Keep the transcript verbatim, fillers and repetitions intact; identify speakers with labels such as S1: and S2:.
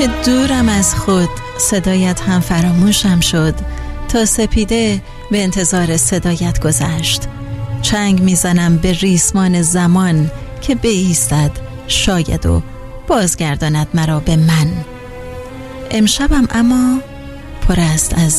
S1: که دورم از خود صدایت هم فراموشم شد، تا سپیده به انتظار صدایت گذشت. چنگ میزنم به ریسمان زمان که بایستد شاید و بازگرداند مرا به من. امشبم اما پر است از